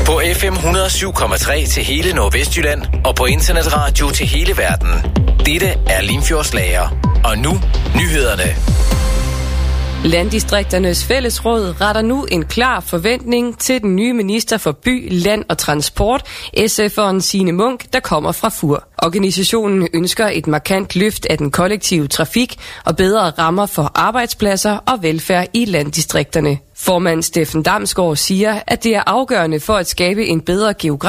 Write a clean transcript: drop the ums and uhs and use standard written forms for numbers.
På FM 107,3 til hele Nordvestjylland og på internetradio til hele verden. Dette er Limfjordslager. Og nu nyhederne. Landdistrikternes Fællesråd retter nu en klar forventning til den nye minister for by, land og transport, SF'eren Signe Munk, der kommer fra Fur. Organisationen ønsker et markant løft af den kollektive trafik og bedre rammer for arbejdspladser og velfærd i landdistrikterne. Formand Steffen Damsgaard siger, at det er afgørende for at skabe en bedre geografi